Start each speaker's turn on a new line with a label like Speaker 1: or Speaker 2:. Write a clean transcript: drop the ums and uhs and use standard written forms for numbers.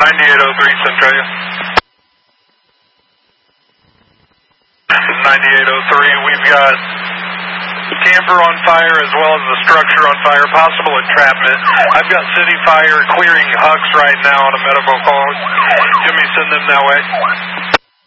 Speaker 1: 9803 Centralia. 9803, we've got camper on fire as well as the structure on fire, possible entrapment. I've got city fire clearing Hucks right now on a medical call. Jimmy, send them that way.